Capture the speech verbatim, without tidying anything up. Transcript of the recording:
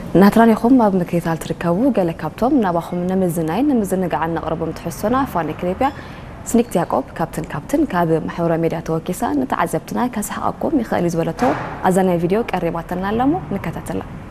ناترانيكم ما بمكيتال تركبوا قال كابتن نباخم نمزناين نمزن قعدنا قرب متحسنا فاني كليبيا سنيك يعقوب كابتن كابتن كاب محورة ميديا توكيسا نتعذبتنا كسحقكم يخالي زولتو أزانا فيديو قريباتنا لمو نكتتلا